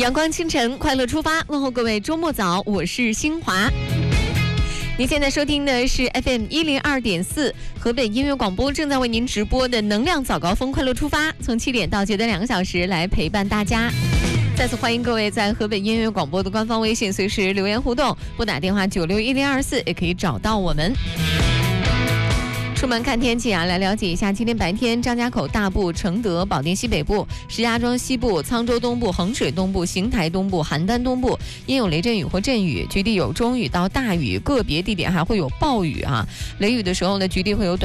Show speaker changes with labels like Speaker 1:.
Speaker 1: 阳光清晨，快乐出发，问候各位周末早，我是新华。您现在收听的是 FM102.4 河北音乐广播，正在为您直播的能量早高峰快乐出发，从7点到9点2个小时来陪伴大家。再次欢迎各位在河北音乐广播的官方微信随时留言互动，拨打电话961024也可以找到我们。出门看天气啊，来了解一下今天白天张家口大部、承德、保定西北部、石家庄西部、沧州东部、衡水东部、邢台东部、邯郸东部因有雷阵雨或阵雨，局地有中雨到大雨，个别地点还会有暴雨啊。雷雨的时候呢，局地会有短